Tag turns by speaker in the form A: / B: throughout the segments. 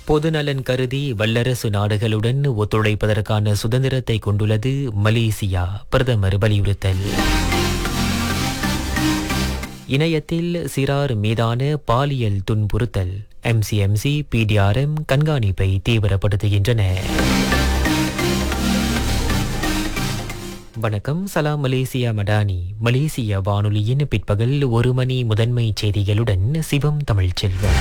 A: பொதுநலன் கருதி வல்லரசு நாடுகளுடன் ஒத்துழைப்பதற்கான சுதந்திரத்தை கொண்டுள்ளது மலேசியா. பிரதமர் வலியுறுத்தல். இணையத்தில் சிறார் மீதான பாலியல் துன்புறுத்தல். எம்சிஎம்சி பிடிஆர்எம் கண்காணிப்பை தீவிரப்படுத்துகின்றன. வணக்கம். சலாம் மலேசியா மடானி. மலேசிய வானொலியின் பிற்பகல் 1 மணி முதன்மை செய்திகளுடன் சிவம் தமிழ்ச்செல்வம்.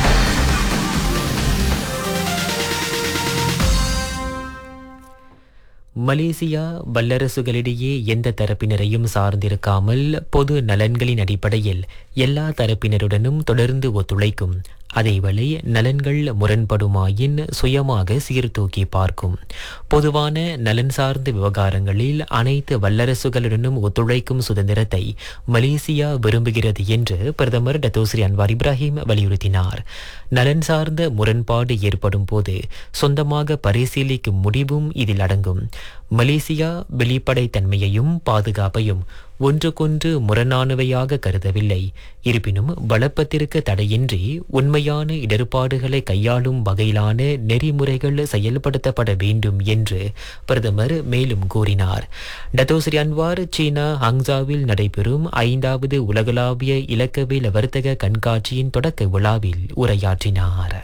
A: மலேசியா வல்லரசுகளிடையே எந்த தரப்பினரையும் சார்ந்திருக்காமல் பொது நலன்களின் அடிப்படையில் எல்லா தரப்பினருடனும் தொடர்ந்து ஒத்துழைக்கும். அதேவேளை நலன்கள் முரண்படுமாயின் சுயமாக சீர்தூக்கி பார்க்கும். பொதுவான நலன் சார்ந்த விவகாரங்களில் அனைத்து வல்லரசுகளுடனும் ஒத்துழைக்கும் சுதந்திரத்தை மலேசியா விரும்புகிறது என்று பிரதமர் டத்தோஸ்ரீ அன்வார் இப்ராஹிம் வலியுறுத்தினார். நலன் சார்ந்த முரண்பாடு ஏற்படும் போது சொந்தமாக பரிசீலிக்கும் முடிவும் இதில் அடங்கும். மலேசியா வெளிப்படைத்தன்மையையும் பாதுகாப்பையும் ஒன்றுக்கொன்று முரணானவையாக கருதவில்லை. இருப்பினும் வளப்பத்திற்கு தடையின்றி உண்மையான இடர்பாடுகளை கையாளும் வகையிலான நெறிமுறைகள் செயல்படுத்தப்பட வேண்டும் என்று பிரதமர் மேலும் கூறினார். டத்தோஸ்ரீ அன்வார் சீனா ஹங்சாவில் நடைபெறும் 5வது உலகளாவிய இலக்கவியல் வர்த்தக கண்காட்சியின் தொடக்க விழாவில் உரையாற்றினார்.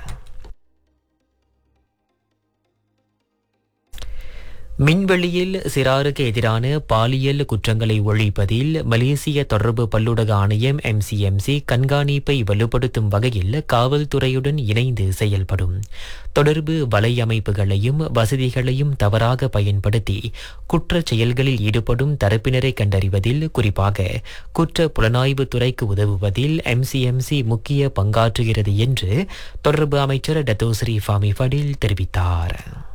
A: மின்வெளியில் சிறாருக்கு எதிரான பாலியல் குற்றங்களை ஒழிப்பதில் மலேசிய தொடர்பு பல்லூடக ஆணையம் எம்சிஎம்சி கண்காணிப்பை வலுப்படுத்தும் வகையில் காவல்துறையுடன் இணைந்து செயல்படும். தொடர்பு வலையமைப்புகளையும் வசதிகளையும் தவறாக பயன்படுத்தி குற்றச் செயல்களில் ஈடுபடும் தரப்பினரை கண்டறிவதில், குறிப்பாக குற்ற புலனாய்வு துறைக்கு உதவுவதில் எம்சிஎம்சி முக்கிய பங்காற்றுகிறது என்று தொடர்பு அமைச்சர் டத்தோஸ்ரீ ஃபாமி ஃபடில் தெரிவித்தார்.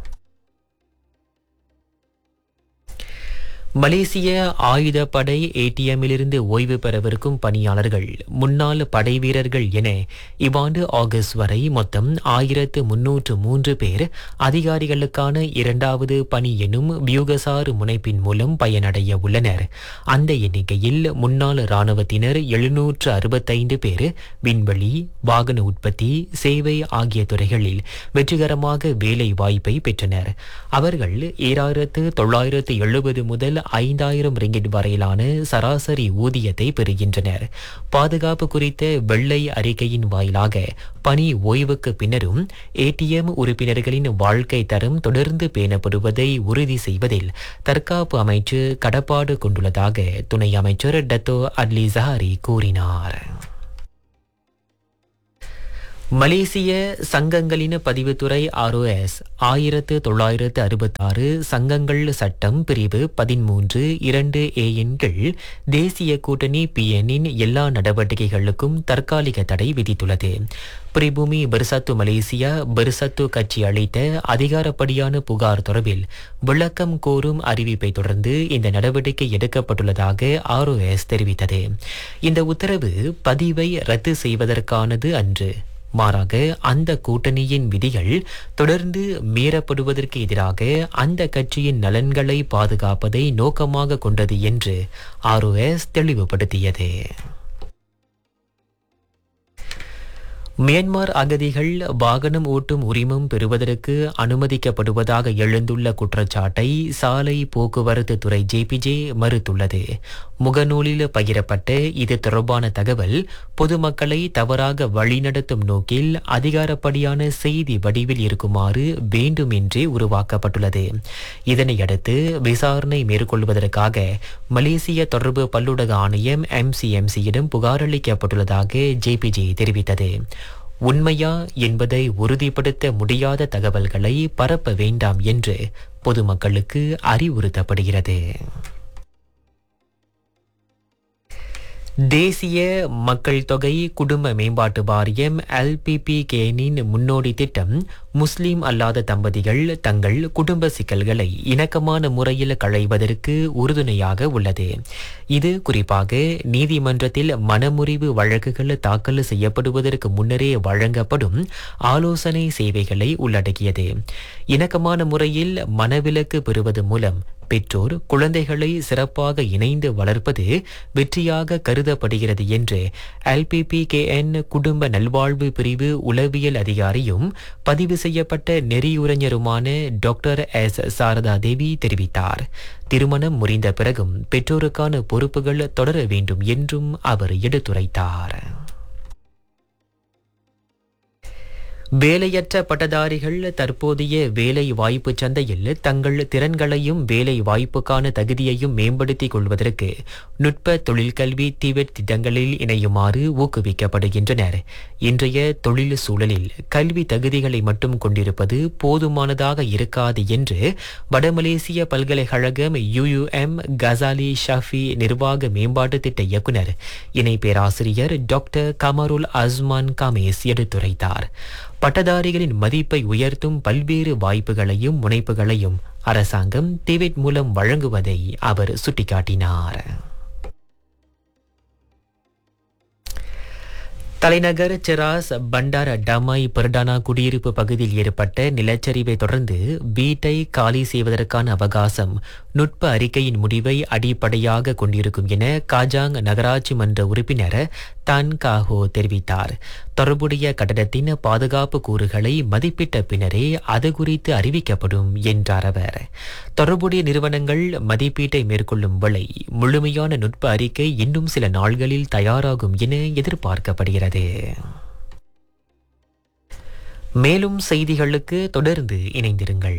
A: மலேசிய ஆயுதப்படை ஏடிஎம்மிலிருந்து ஓய்வு பெறவிருக்கும் பணியாளர்கள், முன்னாள் படை வீரர்கள் என இவ்வாண்டு ஆகஸ்ட் வரை மொத்தம் 1303 பேர் அதிகாரிகளுக்கான 2வது பணி எனும் வியூகசார் முனைப்பின் மூலம் பயனடைய உள்ளனர். அந்த எண்ணிக்கையில் முன்னாள் இராணுவத்தினர் 765 பேர் விண்வெளி, வாகன உற்பத்தி, சேவை ஆகிய துறைகளில் வெற்றிகரமாக வேலை வாய்ப்பை பெற்றனர். அவர்கள் 7,970 முதல் 5,000 ரிங்கிட் வரையிலான சராசரி ஊதியத்தை பெறுகின்றனர். பாதுகாப்பு குறித்த வெள்ளை அறிக்கையின் வாயிலாக பணி ஓய்வுக்கு பின்னரும் ஏடிஎம் உறுப்பினர்களின் வாழ்க்கை தரம் தொடர்ந்து பேணப்படுவதை உறுதி செய்வதில் தற்காப்பு அமைச்சு கடப்பாடு கொண்டுள்ளதாக துணை அமைச்சர் டத்தோ அட்லி ஜஹாரி கூறினார். மலேசிய சங்கங்களின் பதிவுத்துறை ROS 1966 சங்கங்கள் சட்டம் பிரிவு 13(2)A இன் கீழ் தேசிய கூட்டணி PNின் எல்லா நடவடிக்கைகளுக்கும் தற்காலிக தடை விதித்துள்ளது. பிரிபூமி பெர்சத்து மலேசியா பெர்சத்து கட்சி அளித்த அதிகாரப்படியான புகார் தொடர்பில் விளக்கம் கோரும் அறிவிப்பை தொடர்ந்து இந்த நடவடிக்கை எடுக்கப்பட்டுள்ளதாக ROS தெரிவித்தது. இந்த உத்தரவு பதிவை ரத்து செய்வதற்கானது அன்று, மாறாக அந்த கூட்டணியின் விதிகள் தொடர்ந்து மீறப்படுவதற்கு எதிராக அந்த கட்சியின் நலன்களை பாதுகாப்பதை நோக்கமாக கொண்டது என்று ROS தெளிவுபடுத்தியது. மியான்மர் அகதிகள் வாகனம் ஓட்டும் உரிமம் பெறுவதற்கு அனுமதிக்கப்படுவதாக எழுந்துள்ள குற்றச்சாட்டை சாலை போக்குவரத்து துறை JPJ மறுத்துள்ளது. முகநூலில் பகிரப்பட்ட இது தொடர்பான தகவல் பொதுமக்களை தவறாக வழிநடத்தும் நோக்கில் அதிகாரப்படியான செய்தி வடிவில் இருக்குமாறு வேண்டுமென்றே உருவாக்கப்பட்டுள்ளது. இதனையடுத்து விசாரணை மேற்கொள்வதற்காக மலேசிய தொடர்பு பல்லூடக ஆணையம் MCMCயிடம் புகாரளிக்கப்பட்டுள்ளதாக JPJ தெரிவித்தது. உண்மையா என்பதை உறுதிப்படுத்த முடியாத தகவல்களை பரப்ப வேண்டாம் என்று பொதுமக்களுக்கு அறிவுறுத்தப்படுகிறது. தேசிய மக்கள் தொகை குடும்ப மேம்பாட்டு வாரியம் LPPKனின் முன்னோடி திட்டம் முஸ்லிம் அல்லாத தம்பதிகள் தங்கள் குடும்ப சிக்கல்களை இணக்கமான முறையில் களைவதற்கு உறுதுணையாக உள்ளது. இது குறிப்பாக நீதிமன்றத்தில் மனமுறிவு வழக்குகள் தாக்கல் செய்யப்படுவதற்கு முன்னரே வழங்கப்படும் ஆலோசனை சேவைகளை உள்ளடக்கியது. இணக்கமான முறையில் மனவிலக்கு பெறுவது மூலம் பெற்றோர் குழந்தைகளை சிறப்பாக இணைந்து வளர்ப்பது வெற்றியாக கருதப்படுகிறது என்று LPPKN குடும்ப நல்வாழ்வு பிரிவு உளவியல் அதிகாரியும் பதிவு செய்யப்பட்ட நெறியுரைஞருமான டாக்டர் எஸ் சாரதா தேவி தெரிவித்தார். திருமணம் முறிந்த பிறகும் பெற்றோருக்கான பொறுப்புகள் தொடர வேண்டும் என்றும் அவர் எடுத்துரைத்தார். வேலையற்ற பட்டதாரிகள் தற்போதைய வேலை வாய்ப்பு சந்தையில் தங்கள் திறன்களையும் வேலை வாய்ப்புக்கான தகுதியையும் மேம்படுத்திக் கொள்வதற்கு நுட்ப தொழிற்கல்வி டிவெட் திட்டங்களில் இணையுமாறு ஊக்குவிக்கப்படுகின்றனர். இன்றைய தொழில் சூழலில் கல்வி தகுதிகளை மட்டும் கொண்டிருப்பது போதுமானதாக இருக்காது என்று வடமலேசிய பல்கலைக்கழகம் UUM கசாலி ஷாஃபி நிர்வாக மேம்பாட்டு திட்ட இயக்குனர் இணை பேராசிரியர் டாக்டர் கமருல் அஸ்மான் கமேஸ் எடுத்துரைத்தார். பட்டதாரிகளின் மதிப்பை உயர்த்தும் பல்வேறு வாய்ப்புகளையும் முனைப்புகளையும் அரசாங்கம் டிவெட் மூலம் வழங்குவதை அவர் சுட்டிக்காட்டினார். தலைநகர் செராஸ் பண்டார டமாய் பர்டானா குடியிருப்பு பகுதியில் ஏற்பட்ட நிலச்சரிவை தொடர்ந்து வீட்டை காலி செய்வதற்கான அவகாசம் நுட்ப அறிக்கையின் முடிவை அடிப்படையாக கொண்டிருக்கும் என காஜாங் நகராட்சி மன்ற உறுப்பினர் தான் காஹோ தெரிவித்தார். தொடர்புடைய கட்டடத்தின் பாதுகாப்பு கூறுகளை மதிப்பிட்ட பின்னரே அது குறித்து அறிவிக்கப்படும் என்றார் அவர். தொடர்புடைய நிறுவனங்கள் மதிப்பீட்டை மேற்கொள்ளும் வேளை முழுமையான நுட்ப அறிக்கை இன்னும் சில நாள்களில் தயாராகும் என எதிர்பார்க்கப்படுகிறது. மேலும் செய்திகளுக்கு தொடர்ந்து இணைந்திருங்கள்.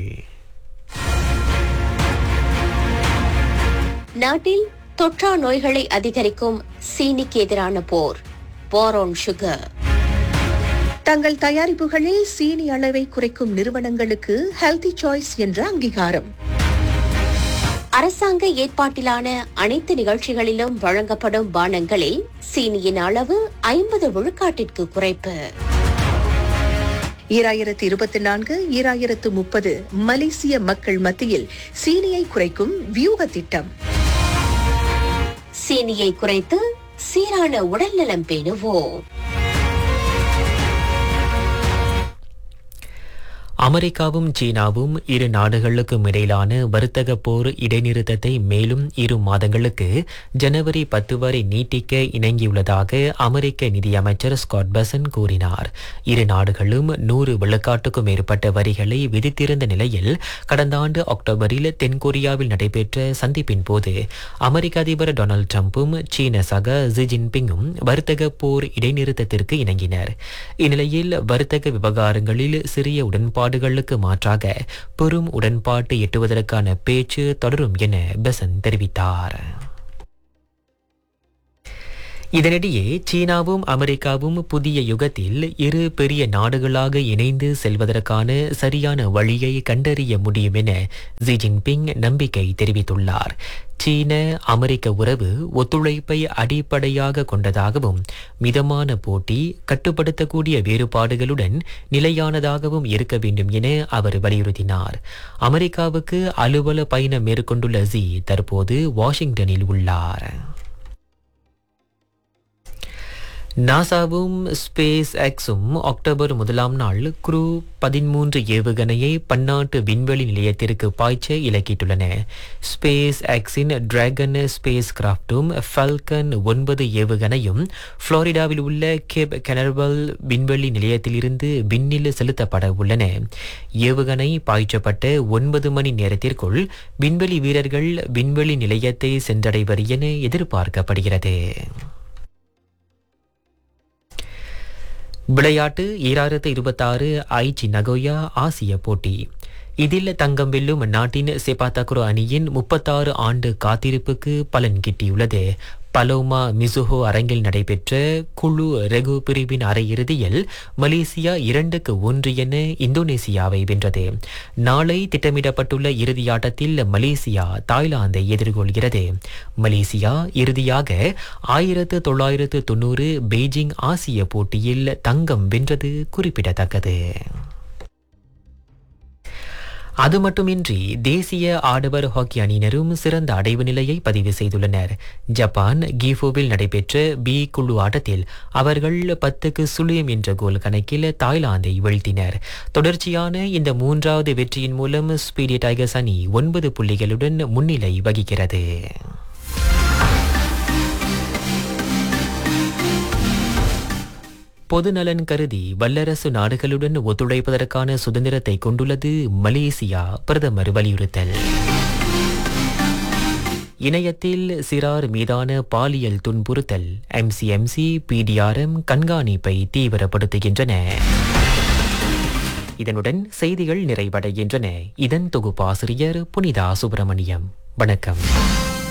B: நாட்டில் தொற்றா நோய்களை அதிகரிக்கும் சீனிக்கு எதிரான போர் ஆன் சுகர்.
C: தங்கள் தயாரிப்புகளில் சீனி அளவை குறைக்கும் நிறுவனங்களுக்கு ஹெல்தி சாய்ஸ் என்ற அங்கீகாரம்.
B: அரசாங்க ஏற்பாட்டிலான அனைத்து நிகழ்ச்சிகளிலும் வழங்கப்படும் பானங்களில் சீனியின் அளவு 50 விழுக்காட்டிற்கு குறைப்பு.
C: 2024-2030 மலேசிய மக்கள் மத்தியில் சீனியை குறைக்கும் வியூக திட்டம்.
B: சீனியை குறைத்து சீரான உடல்நலம் பேணுவோம்.
A: அமெரிக்காவும் சீனாவும் இரு நாடுகளுக்கும் இடையிலான வர்த்தக போர் இடைநிறுத்தத்தை மேலும் 2 மாதங்களுக்கு ஜனவரி 10 வரை நீட்டிக்க இணங்கியுள்ளதாக அமெரிக்க நிதியமைச்சர் ஸ்காட் பெசன் கூறினார். இரு நாடுகளும் 100 விழுக்காட்டுக்கும் மேற்பட்ட வரிகளை விதித்திருந்த நிலையில் கடந்த ஆண்டு அக்டோபரில் தென்கொரியாவில் நடைபெற்ற சந்திப்பின் போது அமெரிக்க அதிபர் டொனால்டு டிரம்பும் சீன சக ஜி ஜின்பிங்கும் வர்த்தக போர் இடைநிறுத்தத்திற்கு இணங்கினர். இந்நிலையில் வர்த்தக விவகாரங்களில் சிறிய உடன்பாடுகளுக்கு மாற்றாக பெரும் உடன்பாட்டை எட்டுவதற்கான பேச்சு தொடரும் என பெசன் தெரிவித்தார். இதனிடையே சீனாவும் அமெரிக்காவும் புதிய யுகத்தில் இரு பெரிய நாடுகளாக இணைந்து செல்வதற்கான சரியான வழியை கண்டறிய முடியும் என ஜி ஜின்பிங் நம்பிக்கை தெரிவித்துள்ளார். சீன அமெரிக்க உறவு ஒத்துழைப்பை அடிப்படையாக கொண்டதாகவும் மிதமான போட்டி, கட்டுப்படுத்தக்கூடிய வேறுபாடுகளுடன் நிலையானதாகவும் இருக்க வேண்டும் என அவர் வலியுறுத்தினார். அமெரிக்காவுக்கு அலுவல பயணம் மேற்கொண்டுள்ள ஜி தற்போது வாஷிங்டனில் உள்ளார். நாசாவும் ஸ்பேஸ் எக்ஸும் அக்டோபர் 1ஆம் நாள் குரூ 13 ஏவுகணையை பன்னாட்டு விண்வெளி நிலையத்திற்கு பாய்ச்ச இலக்கிட்டுள்ளன. ஸ்பேஸ் எக்ஸின் டிராகன் ஸ்பேஸ் கிராஃப்டும் ஃபால்கன் 9 ஏவுகணையும் புளோரிடாவில் உள்ள கேப் கெனர்வல் விண்வெளி நிலையத்திலிருந்து விண்ணில் செலுத்தப்பட உள்ளன. ஏவுகணை பாய்ச்சப்பட்ட 9 மணி நேரத்திற்குள் விண்வெளி வீரர்கள் விண்வெளி நிலையத்தை சென்றடைவர் என எதிர்பார்க்கப்படுகிறது. விளையாட்டு 2026 ஐச்சி நகோயா ஆசிய போட்டி. இதில் தங்கம் வெல்லும் நாட்டின் செபாத்தக்ரோ அணியின் 36 ஆண்டு காத்திருப்புக்கு பலன் கிட்டியுள்ளது. பலோமா மிசுஹோ அரங்கில் நடைபெற்ற குழு ரெகு பிரிவின் அரையிறுதியில் மலேசியா 2-1 என இந்தோனேசியாவை வென்றது. நாளை திட்டமிடப்பட்டுள்ள இறுதியாட்டத்தில் மலேசியா தாய்லாந்தை எதிர்கொள்கிறது. மலேசியா இறுதியாக 1990 பெய்ஜிங் ஆசிய போட்டியில் தங்கம் வென்றது குறிப்பிடத்தக்கது. அது மட்டுமின்றி தேசிய ஆடவர் ஹாக்கி அணியினரும் சிறந்த அடைவு நிலையை பதிவு செய்துள்ளனர். ஜப்பான் கீஃபோவில் நடைபெற்ற பி குழு ஆட்டத்தில் அவர்கள் 10-0 என்ற கோல் கணக்கில் தாய்லாந்தை வீழ்த்தினர். தொடர்ச்சியான இந்த மூன்றாவது வெற்றியின் மூலம் ஸ்பீடி டைகர்ஸ் அணி 9 புள்ளிகளுடன் முன்னிலை வகிக்கிறது. பொதுநலன் கருதி வல்லரசு நாடுகளுடன் ஒத்துழைப்பதற்கான சுதந்திரத்தை கொண்டுள்ளது மலேசியா, பிரதமர் வலியுறுத்தல். இணையத்தில் சிறார் மீதான பாலியல் துன்புறுத்தல், MCMC PDRM கண்காணிப்பை தீவிரப்படுத்துகின்றன. இதனுடன் செய்திகள் நிறைவடைகின்றன. இதன் தொகுப்பாசிரியர் புனிதா சுப்பிரமணியம். வணக்கம்.